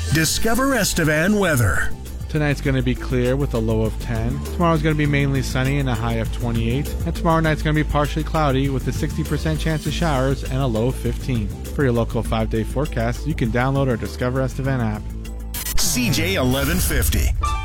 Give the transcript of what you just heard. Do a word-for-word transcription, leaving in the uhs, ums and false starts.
Discover Estevan weather. Tonight's going to be clear with a low of ten. Tomorrow's going to be mainly sunny and a high of twenty-eight. And tomorrow night's going to be partially cloudy with a sixty percent chance of showers and a low of fifteen. For your local five-day forecast, you can download our Discover Estevan app. C J eleven fifty.